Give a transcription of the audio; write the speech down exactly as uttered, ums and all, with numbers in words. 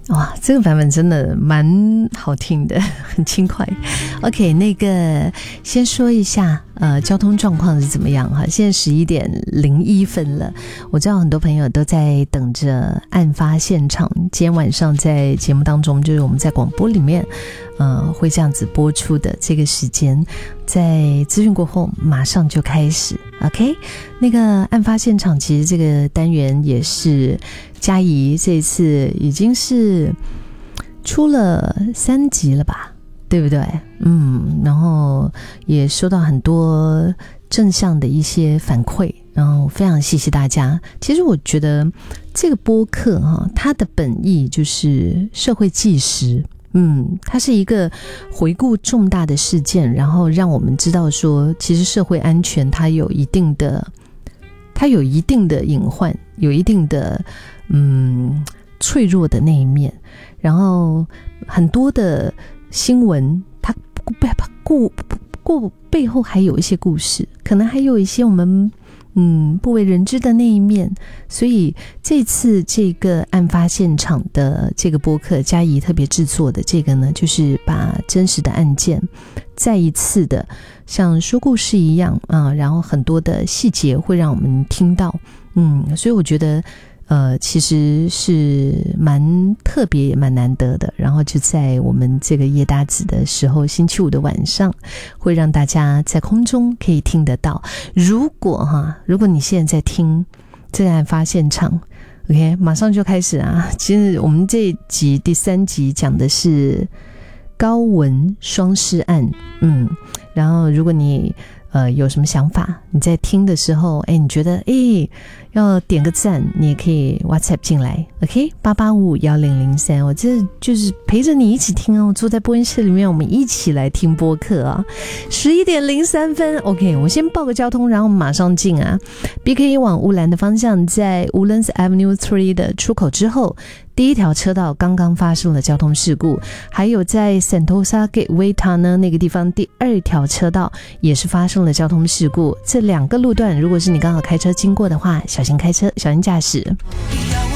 哇，这个版本真的蛮好听的，很轻快。OK， 那个先说一下呃交通状况是怎么样哈？现在十一点零一分了，我知道很多朋友都在等着案发现场。今天晚上在节目当中，就是我们在广播里面呃会这样子播出的这个时间，在资讯过后马上就开始。OK， 那个案发现场其实这个单元也是嘉怡这一次已经是出了三集了吧，对不对？嗯，然后也收到很多正向的一些反馈，然后非常谢谢大家。其实我觉得这个播客哈，它的本意就是社会纪实。嗯，它是一个回顾重大的事件，然后让我们知道说，其实社会安全它有一定的，它有一定的隐患，有一定的嗯脆弱的那一面，然后很多的新闻，它过过背后还有一些故事，可能还有一些我们嗯不为人知的那一面。所以这次这个案发现场的这个播客，嘉怡特别制作的这个呢，就是把真实的案件再一次的像说故事一样啊，然后很多的细节会让我们听到。嗯，所以我觉得呃，其实是蛮特别也蛮难得的。然后就在我们这个夜搭子的时候，星期五的晚上会让大家在空中可以听得到。如果哈，如果你现在在听这个案发现场 OK， 马上就开始啊。其实我们这一集第三集讲的是高文双尸案。嗯，然后如果你呃有什么想法，你在听的时候，哎，你觉得哎要点个赞，你也可以 WhatsApp 进来 OK 八八五五一零零三，我这就是陪着你一起听哦，坐在播音室里面，我们一起来听播客啊。十一点零三分 OK， 我先报个交通，然后马上进啊。 B K 往乌兰的方向，在 Woodlands Avenue 三的出口之后，第一条车道刚刚发生了交通事故，还有在 Sentosa Gateway Tunnel 那个地方第二条车道也是发生了交通事故。这两个路段如果是你刚好开车经过的话，小心开车，小心驾驶。